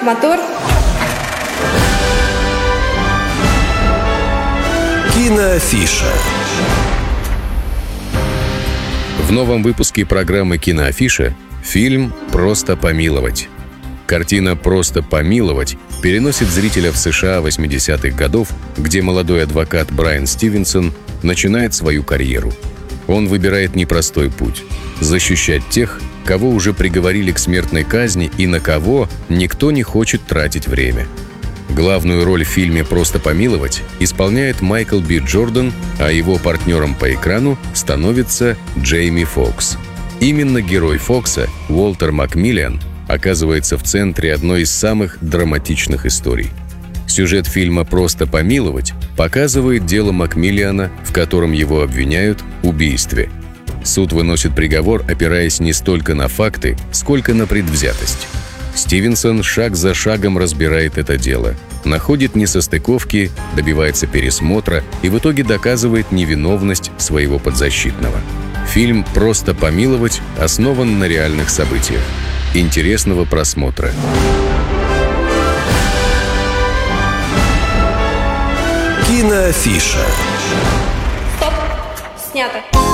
мотор. Киноафиша. В новом выпуске программы «Киноафиша» фильм «Просто помиловать». Картина «Просто помиловать» переносит зрителя в США 80-х годов, где молодой адвокат Брайан Стивенсон начинает свою карьеру. Он выбирает непростой путь – защищать тех, кого уже приговорили к смертной казни и на кого никто не хочет тратить время. Главную роль в фильме «Просто помиловать» исполняет Майкл Би Джордан, а его партнером по экрану становится Джейми Фокс. Именно герой Фокса, Уолтер Макмиллиан, оказывается в центре одной из самых драматичных историй. Сюжет фильма «Просто помиловать» показывает дело Макмиллиана, в котором его обвиняют в убийстве. Суд выносит приговор, опираясь не столько на факты, сколько на предвзятость. Стивенсон шаг за шагом разбирает это дело, находит несостыковки, добивается пересмотра и в итоге доказывает невиновность своего подзащитного. Фильм «Просто помиловать» основан на реальных событиях. Интересного просмотра. Киноафиша. Стоп. Снято.